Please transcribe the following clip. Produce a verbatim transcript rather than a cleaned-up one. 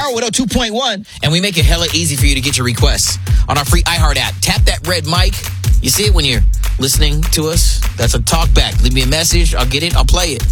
Power one oh two point one. And we make it hella easy for you to get your requests on our free iHeart app. Tap that red mic. You see it when you're listening to us? That's a talk back. Leave me a message. I'll get it. I'll play it.